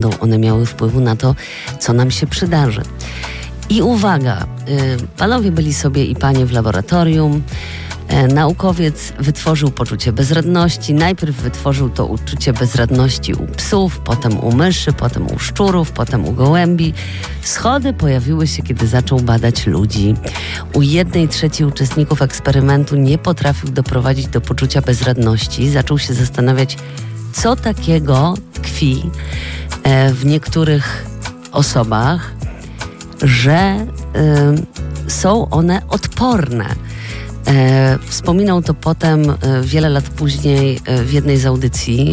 będą one miały wpływu na to, co nam się przydarzy. I uwaga, panowie byli sobie i panie w laboratorium. Naukowiec wytworzył poczucie bezradności. Najpierw wytworzył to uczucie bezradności u psów, potem u myszy, potem u szczurów, potem u gołębi. Schody pojawiły się, kiedy zaczął badać ludzi. U 1/3 uczestników eksperymentu nie potrafił doprowadzić do poczucia bezradności. Zaczął się zastanawiać, co takiego tkwi w niektórych osobach, że są one odporne. Wspominał to potem wiele lat później w jednej z audycji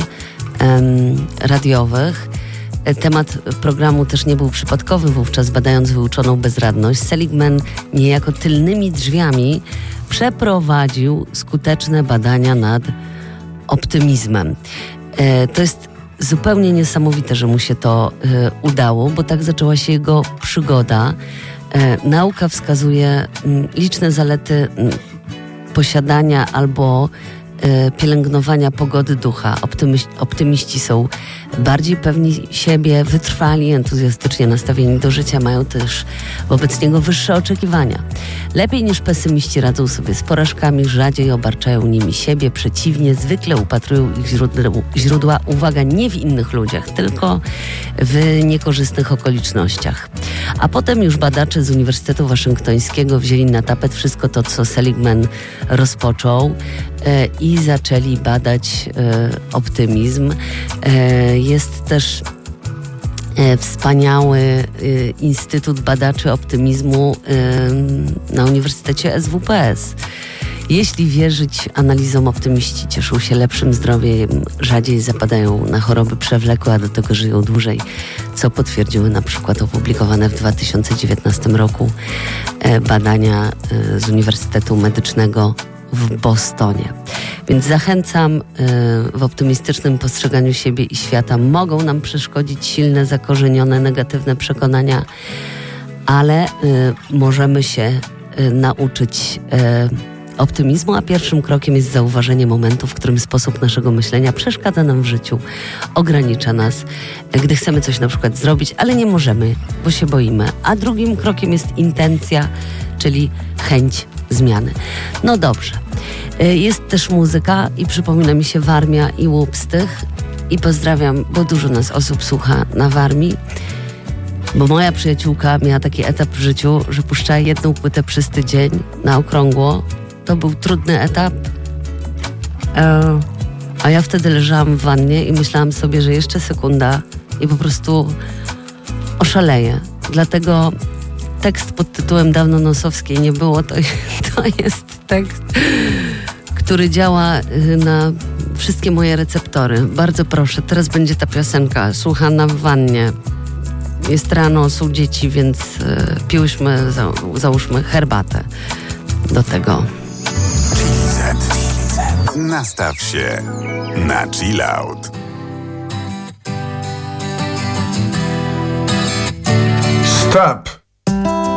radiowych. Temat programu też nie był przypadkowy wówczas, badając wyuczoną bezradność. Seligman niejako tylnymi drzwiami przeprowadził skuteczne badania nad optymizmem. To jest zupełnie niesamowite, że mu się to udało, bo tak zaczęła się jego przygoda. Nauka wskazuje liczne zalety posiadania albo pielęgnowania pogody ducha. Optymiści są bardziej pewni siebie, wytrwali, entuzjastycznie nastawieni do życia, mają też wobec niego wyższe oczekiwania. Lepiej niż pesymiści radzą sobie z porażkami, rzadziej obarczają nimi siebie, przeciwnie, zwykle upatrują ich źródła, uwaga, nie w innych ludziach, tylko w niekorzystnych okolicznościach. A potem już badacze z Uniwersytetu Waszyngtońskiego wzięli na tapet wszystko to, co Seligman rozpoczął i zaczęli badać optymizm. Jest też wspaniały Instytut Badaczy Optymizmu na Uniwersytecie SWPS. Jeśli wierzyć analizom, optymiści cieszą się lepszym zdrowiem, rzadziej zapadają na choroby przewlekłe, a do tego żyją dłużej, co potwierdziły na przykład opublikowane w 2019 roku badania z Uniwersytetu Medycznego w Bostonie. Więc zachęcam, w optymistycznym postrzeganiu siebie i świata mogą nam przeszkodzić silne, zakorzenione, negatywne przekonania, ale możemy się nauczyć optymizmu, a pierwszym krokiem jest zauważenie momentu, w którym sposób naszego myślenia przeszkadza nam w życiu, ogranicza nas, gdy chcemy coś na przykład zrobić, ale nie możemy, bo się boimy. A drugim krokiem jest intencja, czyli chęć zmiany. No dobrze. Jest też muzyka i przypomina mi się Warmia i Łupstych i pozdrawiam, bo dużo nas osób słucha na Warmii, bo moja przyjaciółka miała taki etap w życiu, że puszczała jedną płytę przez tydzień na okrągło. To był trudny etap, a ja wtedy leżałam w wannie i myślałam sobie, że jeszcze sekunda i po prostu oszaleję. Dlatego tekst pod tytułem Dawno Nosowskiej nie było, to jest tekst, który działa na wszystkie moje receptory. Bardzo proszę, teraz będzie ta piosenka słuchana w wannie. Jest rano, są dzieci, więc piłyśmy, załóżmy, herbatę do tego. Nastaw się na chill out. Stop!